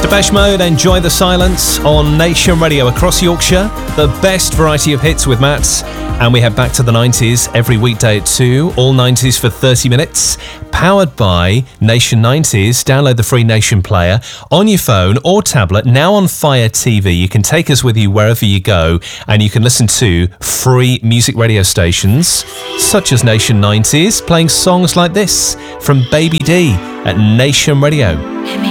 Depeche Mode, Enjoy the Silence on Nation Radio across Yorkshire. The best variety of hits with Matt. And we head back to the 90s every weekday at 2, all 90s for 30 minutes. Powered by Nation 90s. Download the free Nation player on your phone or tablet, now on Fire TV. You can take us with you wherever you go, and you can listen to free music radio stations, such as Nation 90s, playing songs like this from Baby D at Nation Radio.